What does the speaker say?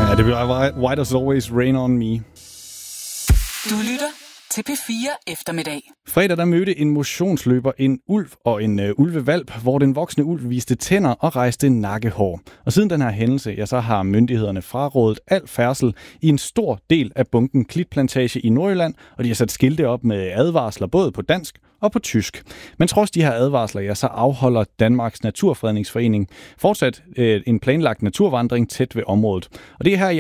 Ja, det bliver Why Does It Always Rain On Me. Du lytter til P4 Eftermiddag. Fredag der mødte en motionsløber en ulv og en ulvevalp, hvor den voksne ulv viste tænder og rejste nakkehår. Og siden den her hændelse, ja, så har myndighederne frarådet al færdsel i en stor del af bunken Klitplantage i Nordjylland, og de har sat skilte op med advarsler både på dansk og på tysk. Men trods de her advarsler, ja, så afholder Danmarks Naturfredningsforening fortsat en planlagt naturvandring tæt ved området. Og det er her